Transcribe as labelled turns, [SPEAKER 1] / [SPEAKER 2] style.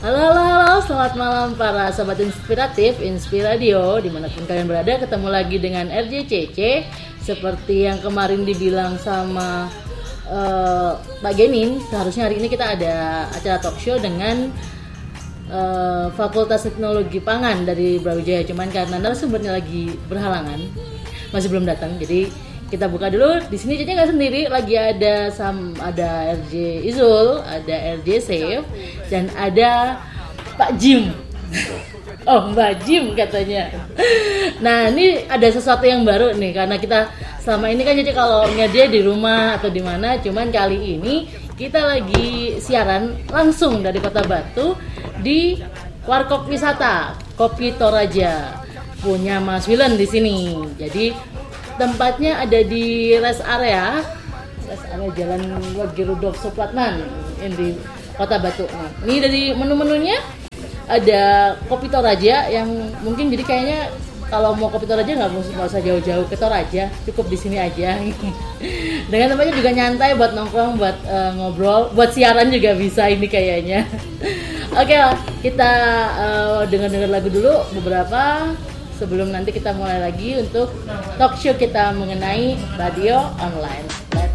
[SPEAKER 1] Halo, halo, halo, selamat malam para sobat inspiratif, Inspiradio, dimanapun kalian berada, ketemu lagi dengan RJCC. Seperti yang kemarin dibilang sama Pak Genin, seharusnya hari ini kita ada acara talk show dengan Fakultas Teknologi Pangan dari Brawijaya. Cuman karena narasumbernya lagi berhalangan, masih belum datang, jadi kita buka dulu. Di sini Cece nggak sendiri, lagi ada RJ Izul, ada RJ Safe, dan ada Pak Jim. Oh, Mbak Jim katanya. Nah, ini ada sesuatu yang baru nih, karena kita selama ini kan Cece kalau dia di rumah atau di mana, cuman kali ini kita lagi siaran langsung dari Kota Batu di Warkop Wisata Kopi Toraja punya Mas Wilen di sini. Jadi tempatnya ada di rest area Jalan Wage Rudolf Supratman di Kota Batu. Nah, ini dari menu-menunya ada Kopi Toraja yang mungkin jadi kayaknya kalau mau Kopi Toraja nggak usah jauh-jauh ke Toraja, cukup di sini aja. Dengan tempatnya juga nyantai buat nongkrong, buat ngobrol, buat siaran juga bisa ini kayaknya. Oke lah, kita dengar-dengar lagu dulu beberapa sebelum nanti kita mulai lagi untuk talk show kita mengenai radio online.